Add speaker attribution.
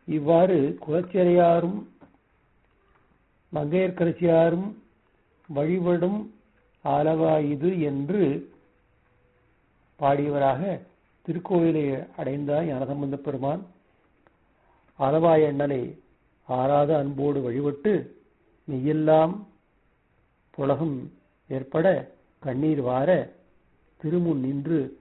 Speaker 1: இவ்வாறு குலச்சிறையாரும் மங்கையர்க்கரசியாரும் வழிபடும் ஆலவாயுது என்று பாடியவராக திருக்கோயிலை அடைந்தார் ஞானசம்பந்த பெருமான். ஆலவாய அண்ணலை ஆறாத அன்போடு வழிபட்டு மெய்யெல்லாம் புலகம் ஏற்பட கண்ணீர் வார திருமுன் நின்று